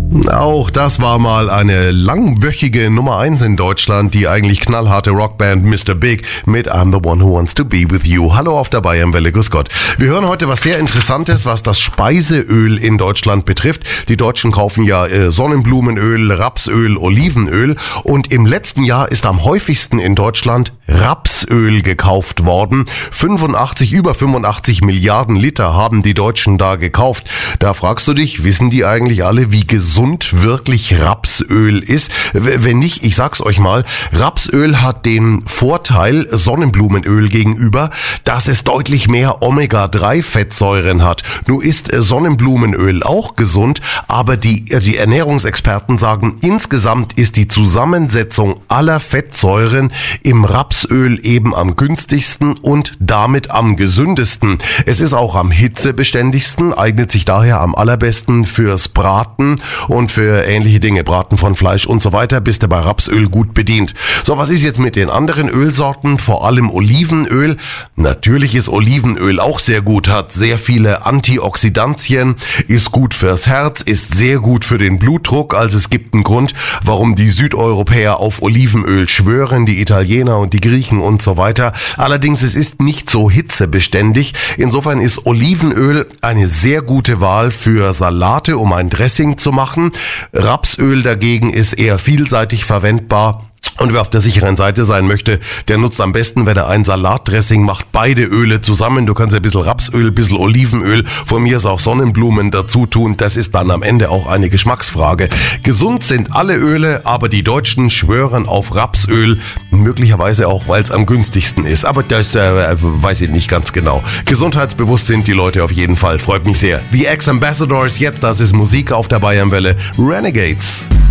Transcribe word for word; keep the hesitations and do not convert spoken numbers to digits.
Auch das war mal eine langwöchige Nummer eins in Deutschland, die eigentlich knallharte Rockband Mister Big mit I'm the One Who Wants to Be With You. Hallo auf der Bayernwelle, grüß Gott. Wir hören heute was sehr Interessantes, was das Speiseöl in Deutschland betrifft. Die Deutschen kaufen ja äh, Sonnenblumenöl, Rapsöl, Olivenöl und im letzten Jahr ist am häufigsten in Deutschland Rapsöl gekauft worden. fünfundachtzig, über fünfundachtzig Milliarden Liter haben die Deutschen da gekauft. Da fragst du dich, wissen die eigentlich alle, wie gesund wirklich Rapsöl ist? Wenn nicht, ich sag's euch mal, Rapsöl hat den Vorteil Sonnenblumenöl gegenüber, dass es deutlich mehr Omega drei Fettsäuren hat. Nun ist Sonnenblumenöl auch gesund, aber die, die Ernährungsexperten sagen, insgesamt ist die Zusammensetzung aller Fettsäuren im Rapsöl eben am günstigsten und damit am gesündesten. Es ist auch am hitzebeständigsten, eignet sich daher am allerbesten fürs Braten und für ähnliche Dinge, Braten von Fleisch und so weiter, bist du bei Rapsöl gut bedient. So, was ist jetzt mit den anderen Ölsorten, vor allem Olivenöl? Natürlich ist Olivenöl auch sehr gut, hat sehr viele Antioxidantien, ist gut fürs Herz, ist sehr gut für den Blutdruck, also es gibt einen Grund, warum die Südeuropäer auf Olivenöl schwören, die Italiener und die Griechen und so weiter. Allerdings, es ist nicht so hitzebeständig. Insofern ist Olivenöl eine sehr gute Wahl für Salate, um ein Dressing zu machen. Rapsöl dagegen ist eher vielseitig verwendbar. Und wer auf der sicheren Seite sein möchte, der nutzt am besten, wenn er ein Salatdressing macht, beide Öle zusammen. Du kannst ja ein bisschen Rapsöl, ein bisschen Olivenöl, von mir ist auch Sonnenblumen dazu tun. Das ist dann am Ende auch eine Geschmacksfrage. Gesund sind alle Öle, aber die Deutschen schwören auf Rapsöl. Möglicherweise auch, weil es am günstigsten ist. Aber das äh, weiß ich nicht ganz genau. Gesundheitsbewusst sind die Leute auf jeden Fall. Freut mich sehr. The Ex-Ambassadors, jetzt das ist Musik auf der Bayernwelle. Renegades.